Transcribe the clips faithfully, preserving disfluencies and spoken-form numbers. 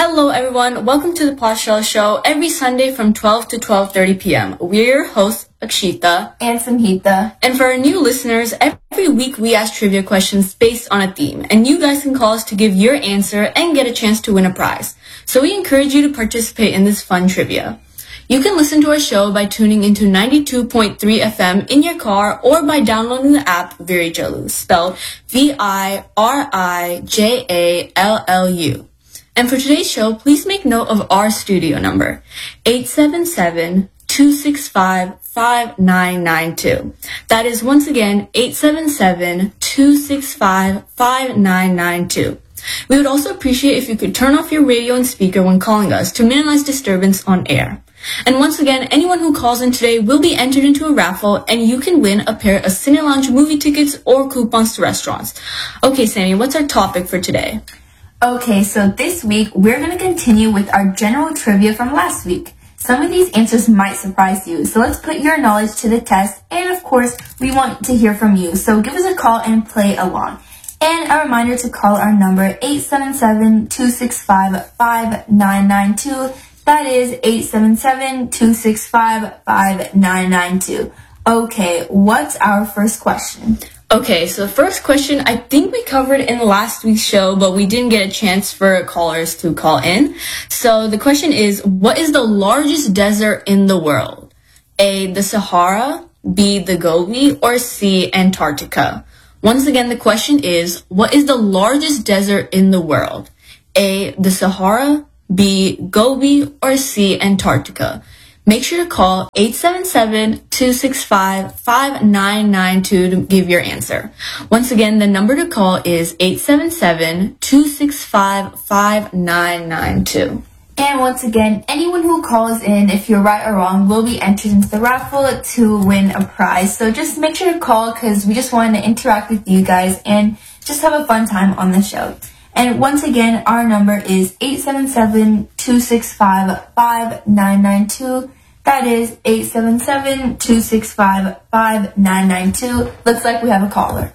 Hello everyone, welcome to the Poshell Show every Sunday from twelve to twelve thirty p.m. We're your hosts, Akshita and Samhita. And for our new listeners, every week we ask trivia questions based on a theme, and you guys can call us to give your answer and get a chance to win a prize. So we encourage you to participate in this fun trivia. You can listen to our show by tuning into ninety-two point three F M in your car or by downloading the app Virijallu, spelled V I R I J A L L U. And for today's show, please make note of our studio number, eight seven seven, two six five, five nine nine two. That is once again, eight seven seven, two six five, five nine nine two. We would also appreciate if you could turn off your radio and speaker when calling us to minimize disturbance on air. And once again, anyone who calls in today will be entered into a raffle, and you can win a pair of Cine Lounge movie tickets or coupons to restaurants. Okay, Sammy, what's our topic for today? Okay, so this week we're going to continue with our general trivia from last week. Some of these answers might surprise you, so let's put your knowledge to the test, and of course, we want to hear from you, so give us a call and play along. And a reminder to call our number eight seven seven, two six five, five nine nine two. That is eight seven seven, two six five, five nine nine two. Okay, what's our first question? Okay, so the first question I think we covered in last week's show, but we didn't get a chance for callers to call in. So the question is, what is the largest desert in the world? A, the Sahara, B, the Gobi, or C, Antarctica? Once again, the question is, what is the largest desert in the world? A, the Sahara, B, Gobi, or C, Antarctica? Make sure to call eight seven seven, two six five, five nine nine two to give your answer. Once again, the number to call is eight seven seven, two six five, five nine nine two. And once again, anyone who calls in, if you're right or wrong, will be entered into the raffle to win a prize. So just make sure to call because we just want to interact with you guys and just have a fun time on the show. And once again, our number is eight seven seven, two six five, five nine nine two. That is eight seven seven, two six five, five nine nine two. Looks like we have a caller.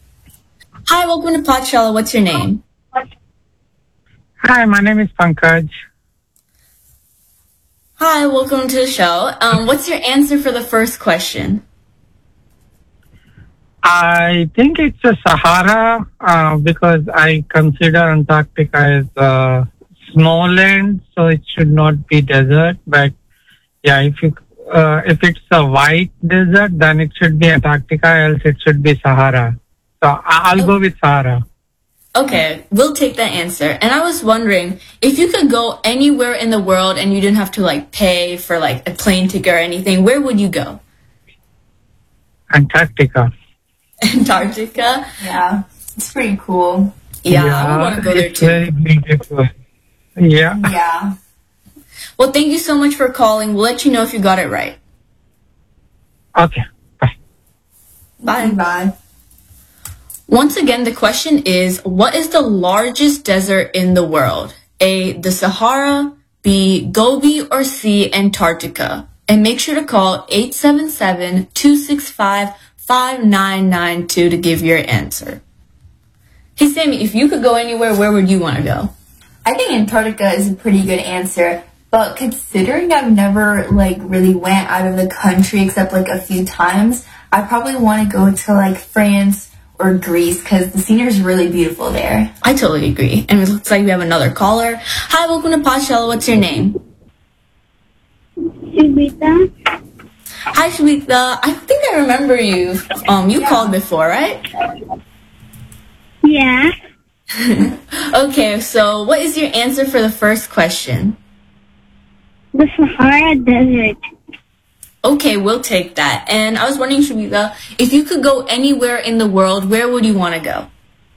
Hi, welcome to Podshala. What's your name? Hi, my name is Pankaj. Hi, welcome to the show. Um, what's your answer for the first question? I think it's the Sahara uh, because I consider Antarctica as uh, snowland, so it should not be desert. But yeah, if you uh, if it's a white desert, then it should be Antarctica, else it should be Sahara. So I'll oh. go with Sahara. Okay, we'll take that answer. And I was wondering, if you could go anywhere in the world and you didn't have to like pay for like a plane ticket or anything, where would you go? Antarctica. Antarctica? Yeah, it's pretty cool. Yeah, yeah I want to go there it's too. Very beautiful. Yeah. Yeah. Well, thank you so much for calling. We'll let you know if you got it right. Okay. Bye. Bye. Bye. Once again, the question is, what is the largest desert in the world? A, the Sahara, B, Gobi, or C, Antarctica? And make sure to call eight seven seven, two six five, five nine nine two to give your answer. Hey, Sammy, if you could go anywhere, where would you want to go? I think Antarctica is a pretty good answer. But considering I've never, like, really went out of the country except, like, a few times, I probably want to go to, like, France or Greece because the scenery is really beautiful there. I totally agree. And it looks like we have another caller. Hi, welcome to Podshala. What's your name? Shubita. Hi, Shubita. I think I remember you. Um, you yeah. called before, right? Yeah. Okay, so what is your answer for the first question? The Sahara Desert. Okay, we'll take that. And I was wondering, Shubita, if you could go anywhere in the world, where would you want to go?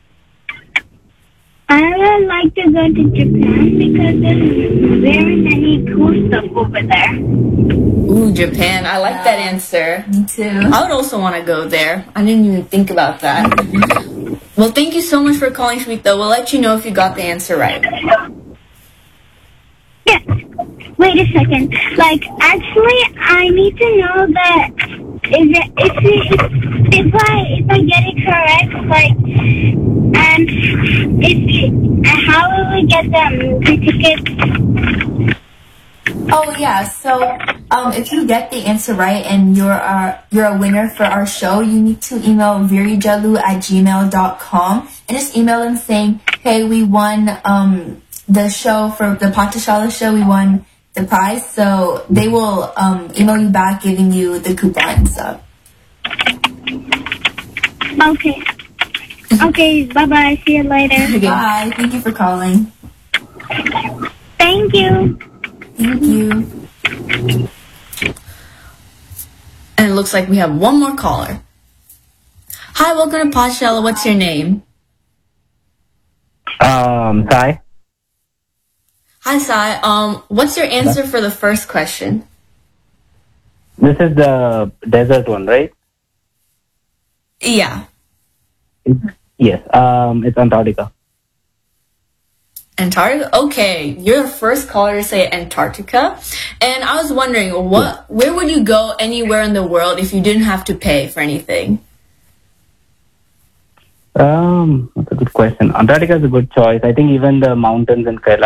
I would like to go to Japan because there's very many cool stuff over there. Ooh, Japan. I like yeah. that answer. Me too. I would also want to go there. I didn't even think about that. Well, thank you so much for calling, Shubita. We'll let you know if you got the answer right. Yeah. Wait a second. Like, actually, I need to know that if it, if it, if I if I get it correct, like, and if it, how will we get get um, the ticket? Oh yeah, so um, if you get the answer right and you're a, you're a winner for our show, you need to email virijalu at gmail dot com and just email them saying, hey, we won um, the show for the Pathashala show, we won the prize. So they will um, email you back giving you the coupon and stuff. Okay. Okay, bye-bye. See you later. Bye. Thank you for calling. Thank you. Thank you. And it looks like we have one more caller. Hi, welcome to Pathashala. What's your name? Um, Sai. Hi, Sai. Um, what's your answer for the first question? This is the desert one, right? Yeah. Yes. Um, it's Antarctica. Antarctica? Okay, you're the first caller to say Antarctica. And I was wondering, what, where would you go anywhere in the world if you didn't have to pay for anything? Um, that's a good question. Antarctica is a good choice. I think even the mountains in Kerala